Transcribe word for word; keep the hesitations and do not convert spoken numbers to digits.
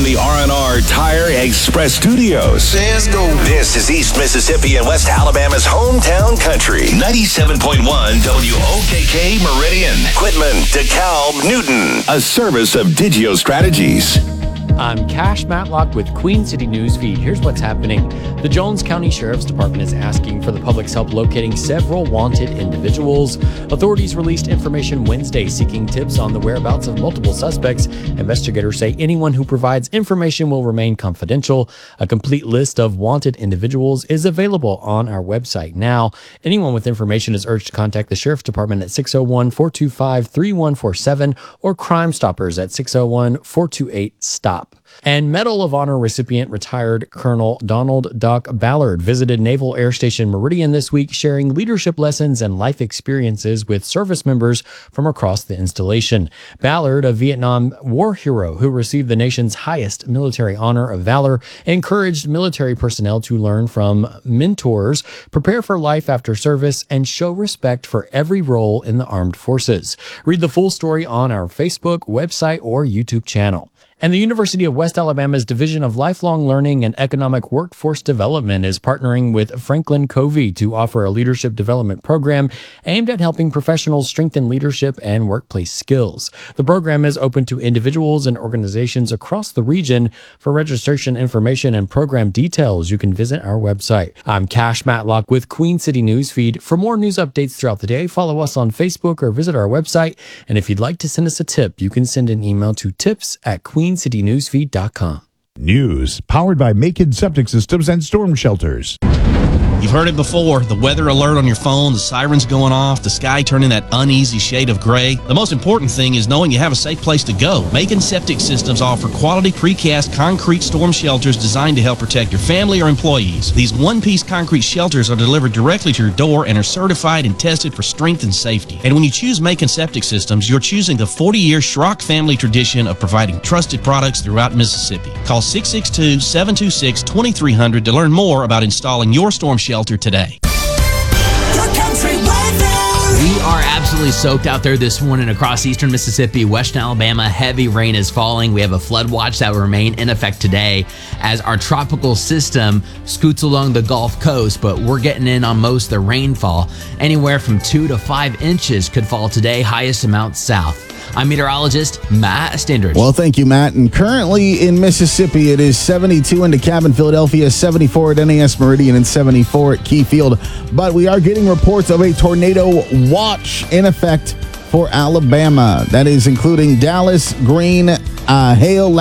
from the R and R Tire Express Studios. Let's go. This is East Mississippi and West Alabama's hometown country. ninety-seven point one W O K K Meridian. Quitman, DeKalb, Newton. A service of Digio Strategies. I'm Cash Matlock with Queen City News Feed. Here's what's happening. The Jones County Sheriff's Department is asking for the public's help locating several wanted individuals. Authorities released information Wednesday seeking tips on the whereabouts of multiple suspects. Investigators say anyone who provides information will remain confidential. A complete list of wanted individuals is available on our website now. Anyone with information is urged to contact the Sheriff's Department at six oh one, four two five, three one four seven or Crime Stoppers at six oh one, four two eight, STOP. And Medal of Honor recipient retired Colonel Donald Doc Ballard visited Naval Air Station Meridian this week, sharing leadership lessons and life experiences with service members from across the installation. Ballard, a Vietnam War hero who received the nation's highest military honor of valor, encouraged military personnel to learn from mentors, prepare for life after service, and show respect for every role in the armed forces. Read the full story on our Facebook, website, or YouTube channel. And the University of West Alabama's Division of Lifelong Learning and Economic Workforce Development is partnering with Franklin Covey to offer a leadership development program aimed at helping professionals strengthen leadership and workplace skills. The program is open to individuals and organizations across the region. For registration information and program details, you can visit our website. I'm Cash Matlock with Queen City News Feed. For more news updates throughout the day, follow us on Facebook or visit our website. And if you'd like to send us a tip, you can send an email to tips at queen city newsfeed dot com. News powered by Macon Septic Systems and Storm Shelters. You've heard it before, the weather alert on your phone, the sirens going off, the sky turning that uneasy shade of gray. The most important thing is knowing you have a safe place to go. Macon Septic Systems offer quality precast concrete storm shelters designed to help protect your family or employees. These one-piece concrete shelters are delivered directly to your door and are certified and tested for strength and safety. And when you choose Macon Septic Systems, you're choosing the forty-year Schrock family tradition of providing trusted products throughout Mississippi. Call six six two, seven two six, two three zero zero to learn more about installing your storm shelter today. We are absolutely soaked out there this morning across eastern Mississippi, western Alabama. Heavy rain is falling. We have a flood watch that will remain in effect today as our tropical system scoots along the Gulf Coast, but we're getting in on most of the rainfall. Anywhere from two to five inches could fall today, highest amount south. I'm meteorologist Matt Stendrich. Well, thank you, Matt. And currently in Mississippi, it is seventy-two in DeKalb and Philadelphia, seventy-four at N A S Meridian, and seventy-four at Keyfield. But we are getting reports of a tornado watch in effect for Alabama. That is including Dallas, Greene, uh, Hale,